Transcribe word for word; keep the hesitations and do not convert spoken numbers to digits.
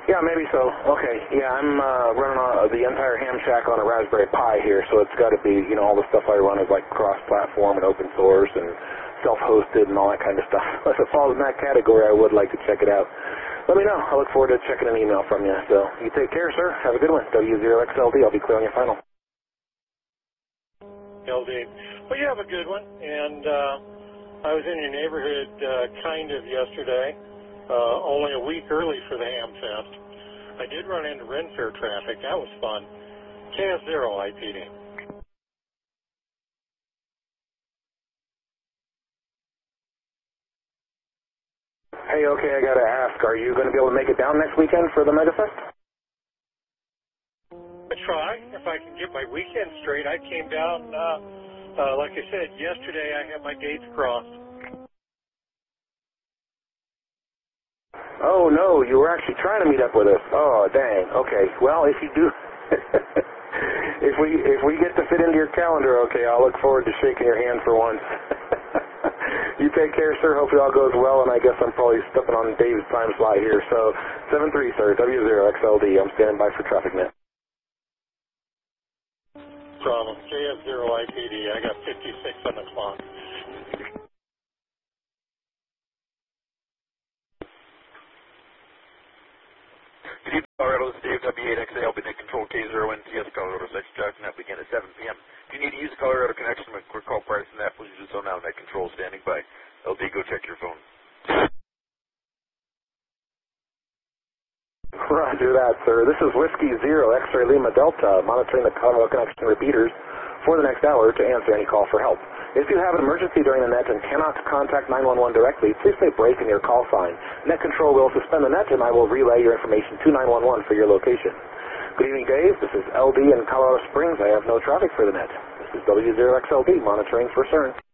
Yeah, maybe so. Okay. Yeah, I'm uh, running on the entire ham shack on a Raspberry Pi here, so it's got to be, you know, all the stuff I run is like cross-platform and open source and self-hosted and all that kind of stuff. If it falls in that category, I would like to check it out. Let me know. I look forward to checking an email from you. So you take care, sir. Have a good one. W zero X L D. I'll be clear on your final. L D. Well, you have a good one. And uh, I was in your neighborhood uh, kind of yesterday, uh, only a week early for the Ham Fest. I did run into Ren Fair traffic. That was fun. K S zero I P D. Hey, okay, I got to ask, are you going to be able to make it down next weekend for the MegaFest? I try. If I can get my weekend straight, I came down, uh, uh, like I said, yesterday I had my dates crossed. Oh, no, you were actually trying to meet up with us. Oh, dang. Okay, well, if you do, if we if we get to fit into your calendar, okay, I'll look forward to shaking your hand for once. You take care, sir. Hopefully all goes well, and I guess I'm probably stepping on Dave's time slot here. So, seven three, sir, W zero X L D. I'm standing by for traffic net. Problem. K S zero I P D. I got fifty-six on the clock. Good evening, Colorado. This is Dave, W eight X A. I'll be in control K zero N T S Colorado section traffic net begin at seven P M If you need to use a Colorado connection with quick call prior to that, please do so now. Net control standing by. L D, go check your phone. Roger that, sir. This is Whiskey Zero X-Ray Lima Delta, monitoring the Colorado connection repeaters for the next hour to answer any call for help. If you have an emergency during the net and cannot contact nine one one directly, please say break in your call sign. Net control will suspend the net and I will relay your information to nine one one for your location. Good evening, Dave. This is L D in Colorado Springs. I have no traffic for the net. This is W zero X L D monitoring for C E R N.